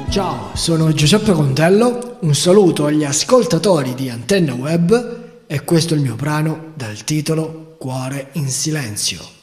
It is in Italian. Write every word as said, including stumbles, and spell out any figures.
Ciao, sono Giuseppe Contello, un saluto agli ascoltatori di Antenna Web e questo è il mio brano dal titolo Cuore in silenzio.